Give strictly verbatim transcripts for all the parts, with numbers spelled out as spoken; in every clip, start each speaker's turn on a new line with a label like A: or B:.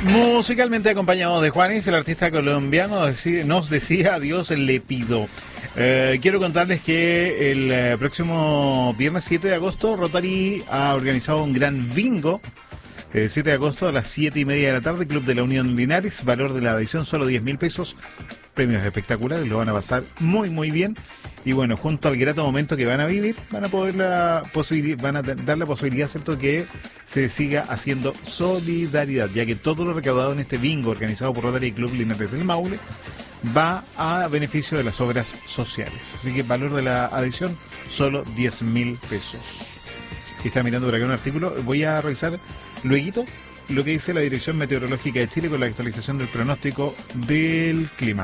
A: Musicalmente acompañados de Juanes, el artista colombiano nos decía adiós le pido. Eh, quiero contarles que el eh, próximo viernes siete de agosto Rotary ha organizado un gran bingo. El siete de agosto a las siete y media de la tarde, Club de la Unión Linares, valor de la adhesión solo diez mil pesos, premios espectaculares, lo van a pasar muy muy bien. Y bueno, junto al grato momento que van a vivir, van a poder la posibilidad, van a dar la posibilidad, ¿cierto?, que se siga haciendo solidaridad, ya que todo lo recaudado en este bingo organizado por Rotary Club Linares del Maule va a beneficio de las obras sociales. Así que valor de la adhesión solo diez mil pesos. Y está mirando por acá un artículo, voy a revisar luego lo que dice la Dirección Meteorológica de Chile con la actualización del pronóstico del clima.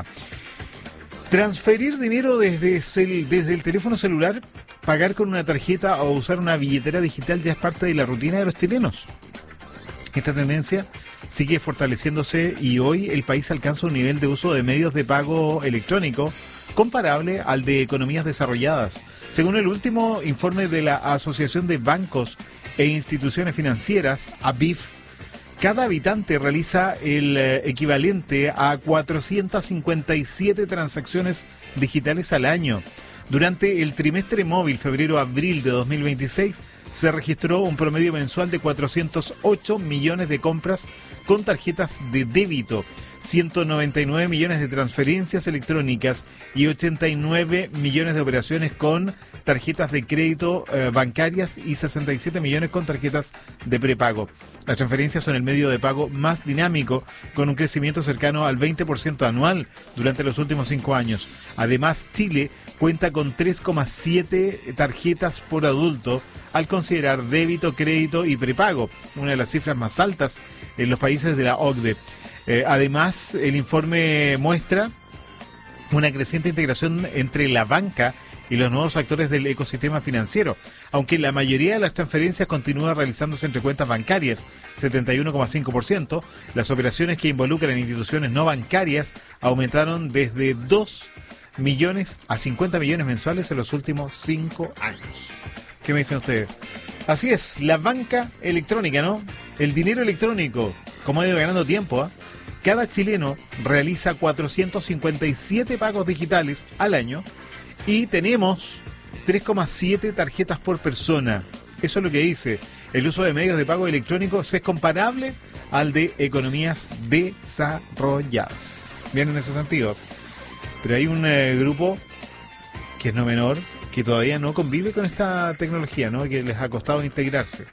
A: Transferir dinero desde, cel, desde el teléfono celular, pagar con una tarjeta o usar una billetera digital ya es parte de la rutina de los chilenos. Esta tendencia sigue fortaleciéndose y hoy el país alcanza un nivel de uso de medios de pago electrónico comparable al de economías desarrolladas. Según el último informe de la Asociación de Bancos e Instituciones Financieras, A B I F, cada habitante realiza el equivalente a cuatrocientas cincuenta y siete transacciones digitales al año. Durante el trimestre móvil febrero-abril de dos mil veintiséis se registró un promedio mensual de cuatrocientos ocho millones de compras con tarjetas de débito, ciento noventa y nueve millones de transferencias electrónicas y ochenta y nueve millones de operaciones con tarjetas de crédito eh, bancarias y sesenta y siete millones con tarjetas de prepago. Las transferencias son el medio de pago más dinámico, con un crecimiento cercano al veinte por ciento anual durante los últimos cinco años. Además, Chile cuenta con tres coma siete tarjetas por adulto al considerar débito, crédito y prepago, una de las cifras más altas en los países de la O C D E. Eh, además, el informe muestra una creciente integración entre la banca y los nuevos actores del ecosistema financiero, aunque la mayoría de las transferencias continúa realizándose entre cuentas bancarias, setenta y uno coma cinco por ciento, las operaciones que involucran instituciones no bancarias aumentaron desde dos millones a cincuenta millones mensuales en los últimos cinco años. ¿Qué me dicen ustedes? Así es, la banca electrónica, ¿no? El dinero electrónico, como ha ido ganando tiempo, ¿eh? Cada chileno realiza cuatrocientos cincuenta y siete pagos digitales al año y tenemos tres coma siete tarjetas por persona. Eso es lo que dice. El uso de medios de pago electrónicos es comparable al de economías desarrolladas. Bien, en ese sentido. Pero hay un eh, grupo que es no menor, que todavía no convive con esta tecnología, ¿no? Que les ha costado integrarse.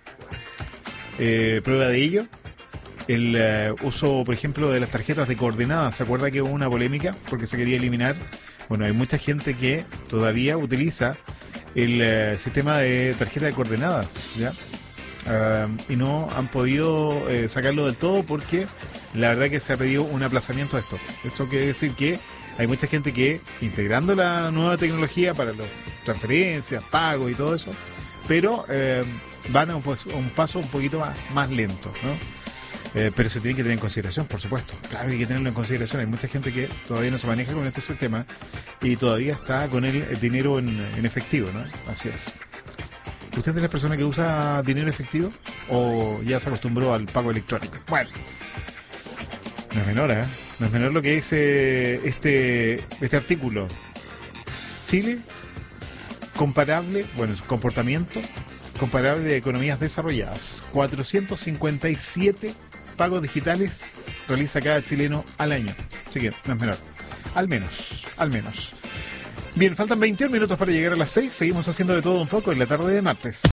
A: Eh, prueba de ello, el uh, uso, por ejemplo, de las tarjetas de coordenadas. ¿Se acuerda que hubo una polémica porque se quería eliminar? Bueno, hay mucha gente que todavía utiliza el uh, sistema de tarjeta de coordenadas, ¿ya? Uh, y no han podido uh, sacarlo del todo porque la verdad que se ha pedido un aplazamiento de esto. Esto quiere decir que hay mucha gente que, integrando la nueva tecnología para las transferencias, pagos y todo eso, pero eh, van a un, un paso un poquito más, más lento, ¿no? Eh, pero se tiene que tener en consideración, por supuesto. Claro, hay que tenerlo en consideración. Hay mucha gente que todavía no se maneja con este sistema y todavía está con el dinero en, en efectivo, ¿no? Así es. ¿Usted es de la persona que usa dinero efectivo o ya se acostumbró al pago electrónico? Bueno, no es menor, ¿eh? No es menor lo que dice este, este artículo. Chile, comparable, bueno, su comportamiento comparable de economías desarrolladas. cuatrocientos cincuenta y siete pagos digitales realiza cada chileno al año. Así que no es menor. Al menos, al menos. Bien, faltan veintiún minutos para llegar a las seis. Seguimos haciendo de todo un poco en la tarde de martes.